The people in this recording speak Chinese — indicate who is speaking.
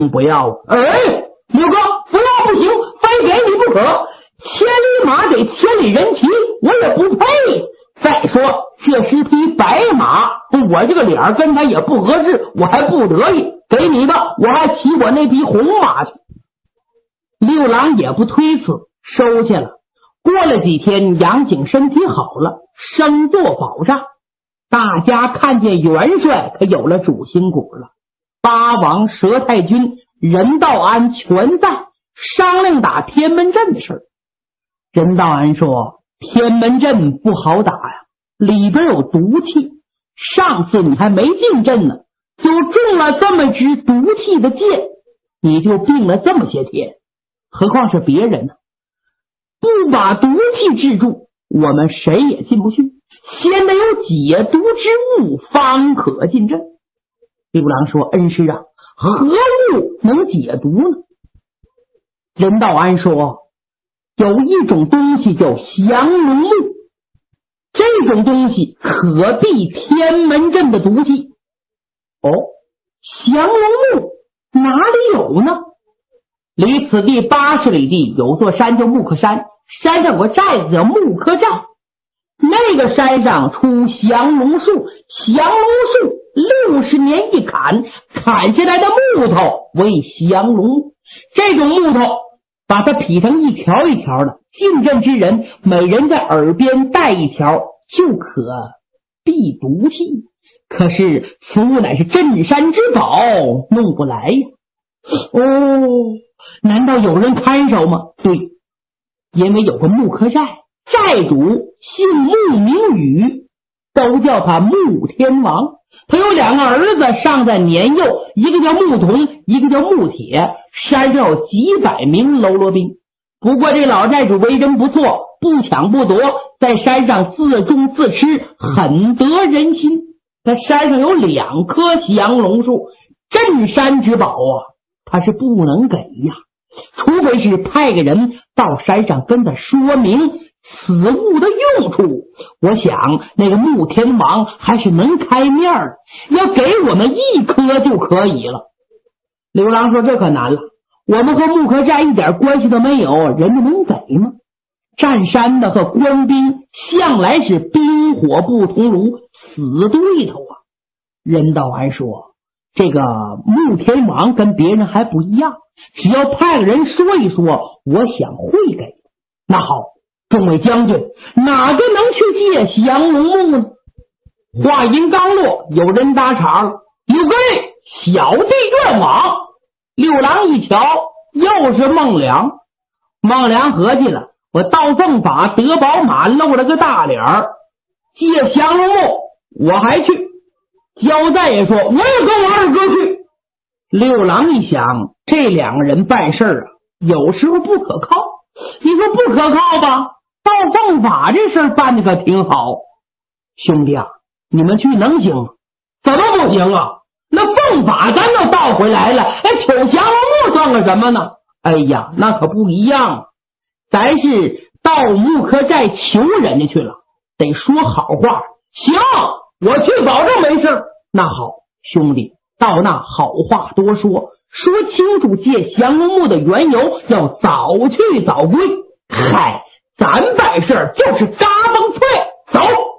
Speaker 1: 不要。刘哥，不要不行，非给你不可，千里马给千里人骑，我也不配。再说这是匹白马，我这个脸跟他也不合适，我还不得意，给你吧，我还骑我那匹红马去。六郎也不推辞，收下了。过了几天，杨景身体好了，升做保障，大家看见元帅可有了主心骨了。八王、佘太君、任道安全在，商量打天门阵的事。任道安说，天门阵不好打呀，里边有毒气，上次你还没进阵呢，就中了这么支毒气的箭，你就病了这么些天，何况是别人呢？不把毒气治住，我们谁也进不去，先得有解毒之物方可进阵。六郎说，恩师啊，何物能解毒呢？任道安说，有一种东西叫降龙木，这种东西可避天门阵的毒气。降龙木哪里有呢？离此地80里地有座山叫木柯山，山上有个寨子叫木柯寨，那个山上出降龙树，降龙树60年一砍，砍下来的木头为降龙木。这种木头把它劈成一条一条的，进阵之人每人在耳边戴一条，就可避毒气。可是此物乃是镇山之宝，弄不来呀。难道有人看守吗？对，因为有个木柯寨，寨主姓木名羽，都叫他木天王。他有2个儿子，尚在年幼，一个叫木童，一个叫木铁。山上有几百名喽啰兵。不过这老寨主为人不错，不抢不夺，在山上自种自吃，很得人心。他山上有2棵降龙树，镇山之宝啊，他是不能给呀，除非是派个人到山上跟他说明此物的用处。我想那个木天王还是能开面儿，要给我们1棵就可以了。刘郎说，这可难了，我们和木柯寨一点关系都没有，人家能给吗？占山的和官兵向来是冰火不同炉，死对头啊。任道安说，这个木天王跟别人还不一样，只要派个人说一说，我想会给。那好，众位将军，哪个能去借降龙木呢？话音刚落，有人搭茬，有个小弟愿往。六郎一瞧，又是孟良。孟良合计了，我到正法得宝马露了个大脸儿，借降龙木我还去。焦赞也说，我也跟我二哥去。六郎一想，这2个人办事啊，有时候不可靠。你说不可靠吧，到正法这事办的可挺好。兄弟啊，你们去能行吗？怎么不行啊？那凤法咱都倒回来了，求降龙木算个什么呢？哎呀，那可不一样，咱是到木柯寨求人家去了，得说好话。行，我去保证没事。那好，兄弟，到那好话多说，说清楚借降龙木的缘由，要早去早归。嗨，咱办事就是嘎嘣脆，走。